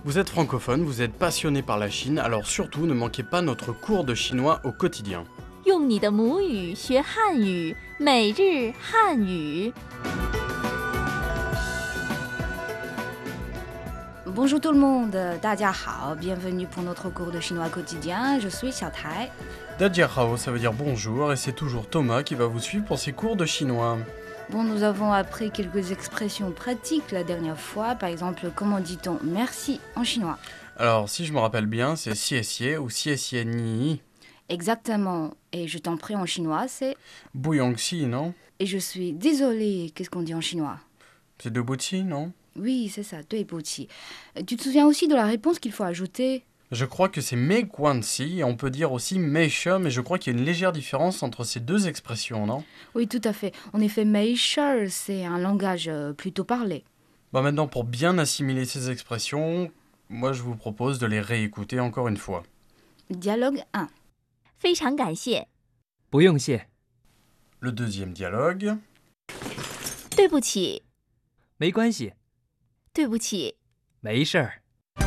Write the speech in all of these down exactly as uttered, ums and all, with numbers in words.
Vous êtes francophone, vous êtes passionné par la Chine, alors surtout ne manquez pas notre cours de chinois au quotidien. 用你的母语学汉语，每日汉语。 Bonjour tout le monde, 大家好, bienvenue pour notre cours de chinois quotidien, je suis Xiaotai. Dajiahao, ça veut dire bonjour, et c'est toujours Thomas qui va vous suivre pour ses cours de chinois. Bon, nous avons appris quelques expressions pratiques la dernière fois, par exemple, comment dit-on merci en chinois? Alors, si je me rappelle bien, c'est xie xie ou xie xie ni. Exactement, et je t'en prie en chinois, c'est... Buyongxi, non? Et je suis désolée, qu'est-ce qu'on dit en chinois? C'est Debuqi, non? Oui, c'est ça, Duibuqi. Tu te souviens aussi de la réponse qu'il faut ajouter? Je crois que c'est Mei Guanxi, et on peut dire aussi Meisha, mais je crois qu'il y a une légère différence entre ces deux expressions, non? Oui, tout à fait. En effet, Meisha, c'est un langage euh, plutôt parlé. Bah maintenant, pour bien assimiler ces expressions, moi je vous propose de les réécouter encore une fois. Dialogue un. 非常感谢， 不用谢， Le deuxième dialogue. 对不起， 没关系， 对不起， 没事儿。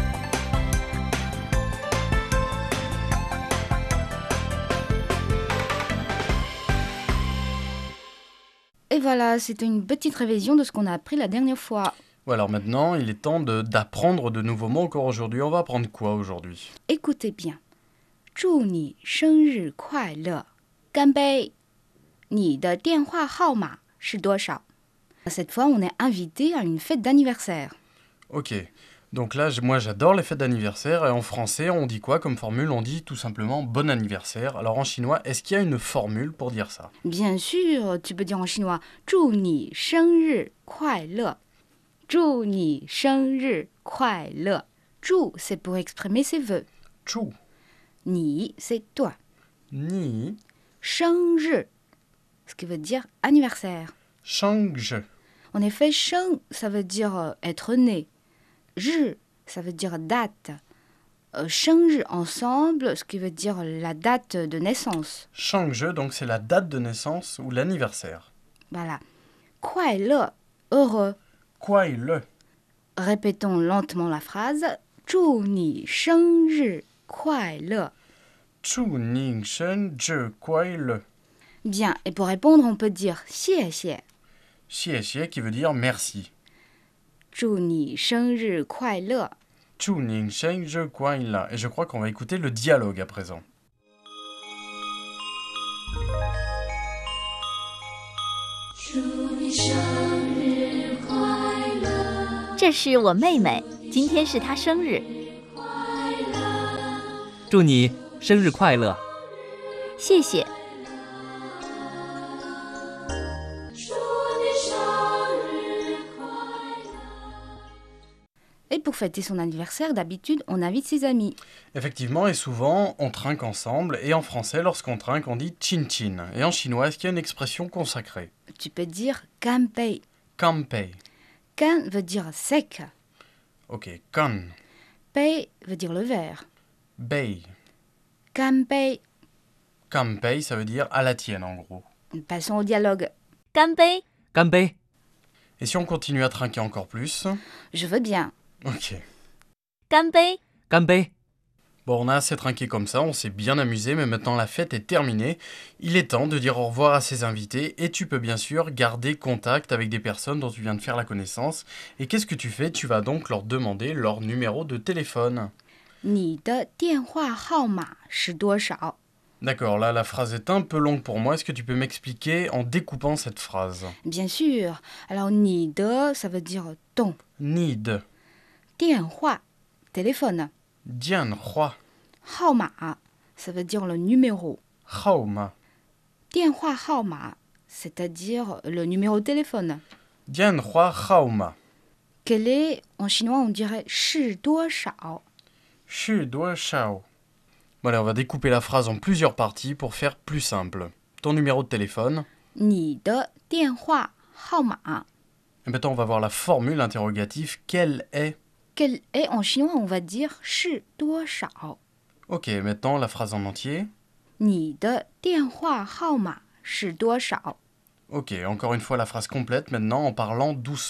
Et voilà, c'était une petite révision de ce qu'on a appris la dernière fois. Ouais, alors maintenant, il est temps de- d'apprendre de nouveaux mots encore aujourd'hui. On va apprendre quoi aujourd'hui? Écoutez bien. 祝你生日快乐，干杯！你的电话号码是多少？ Cette fois, on est invité à une fête d'anniversaire. Ok, donc là, j- moi j'adore les fêtes d'anniversaire, et en français, on dit quoi comme formule? On dit tout simplement bon anniversaire. Alors en chinois, est-ce qu'il y a une formule pour dire ça? Bien sûr, tu peux dire en chinois 祝你生日快乐。祝你生日快乐。祝 c'est pour exprimer ses vœux. Chu, 你 c'est toi. ni, 生日 ce qui veut dire anniversaire. shangzhe. En effet, sheng, ça veut dire euh, être né. Ri, ça veut dire date. Euh, Shengri ensemble, ce qui veut dire la date de naissance. Shangzhe, donc c'est la date de naissance ou l'anniversaire. Voilà. Kuai le, heureux. Kuai le. Répétons lentement la phrase. 祝你生日快乐. Chu ning shen zhe kuai le. Bien, et pour répondre, on peut dire 谢谢. Xie xie qui veut dire merci. 祝你生日快乐. Chu ning shen zhe kuai la. Et je crois qu'on va écouter le dialogue à présent. 这是我妹妹，今天是她生日， 祝你生日快乐！ 谢谢。 Et pour fêter son anniversaire, d'habitude, on invite ses amis. Effectivement, et souvent, on trinque ensemble, et en français, lorsqu'on trinque, on dit chin chin. Et en chinois, est-ce qu'il y a une expression consacrée? Tu peux dire 干杯. Kanpei. Kan veut dire sec. Ok, kan. Pei veut dire le verre. Bei. 干杯. Kanpei, ça veut dire à la tienne, en gros. Passons au dialogue. 干杯， 干杯！ Et si on continue à trinquer encore plus? Je veux bien. Ok. 干杯， 干杯！ Bon, on a assez trinqué comme ça, on s'est bien amusé, mais maintenant la fête est terminée. Il est temps de dire au revoir à ses invités, et tu peux bien sûr garder contact avec des personnes dont tu viens de faire la connaissance. Et qu'est-ce que tu fais? Tu vas donc leur demander leur numéro de téléphone. 你的电话号码是多少? D'accord, là la phrase est un peu longue pour moi, est-ce que tu peux m'expliquer en découpant cette phrase? Bien sûr. Alors, 你的, ça veut dire ton. Need. 电话, téléphone. Dian Hua. 号码, ça veut dire le numéro. Haoma. 电话号码, c'est-à-dire le numéro de téléphone. Dian Hua Haoma. Quel est, en chinois, on dirait 是多少? Shu Dua Shao. Bon allez, on va découper la phrase en plusieurs parties pour faire plus simple. Ton numéro de téléphone. 你的电话号码. Et maintenant, on va voir la formule interrogative. Quelle est? Quel est, en chinois, on va dire 是多少? Ok, maintenant la phrase en entier. 你的电话号码是多少? Ok, encore une fois la phrase complète maintenant en parlant doucement.